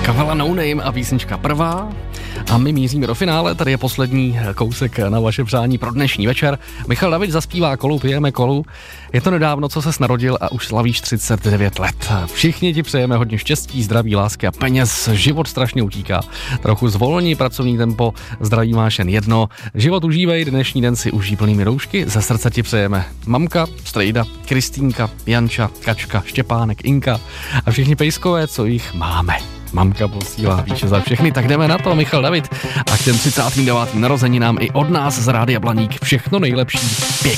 Kapela No Name a písnička prvá. A my míříme do finále, tady je poslední kousek na vaše přání pro dnešní večer. Michal David zaspívá Kolu, pijeme kolu. Je to nedávno, co ses narodil a už slavíš 39 let. Všichni ti přejeme hodně štěstí, zdraví, lásky a peněz. Život strašně utíká. Trochu zvolní pracovní tempo, zdraví máš jen jedno. Život užívej, dnešní den si užij plnými roušky. Ze srdce ti přejeme mamka, strejda, Kristýnka, Janča, Kačka, Štěpánek, Inka a všichni pejskové, co jich máme. Mamka posílá výše za všechny, tak jdeme na to, Michal David. A k těm 39. narozeninám i od nás z Rádia Blaník všechno nejlepší.